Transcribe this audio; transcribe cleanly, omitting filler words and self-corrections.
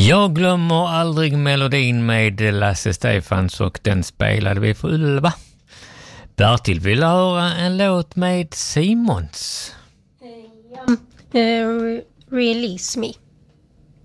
Jag glömmer aldrig melodin med Lasse Stefans och den spelade vi för Ulva. Bertil vill höra en låt med Simons. Release Me.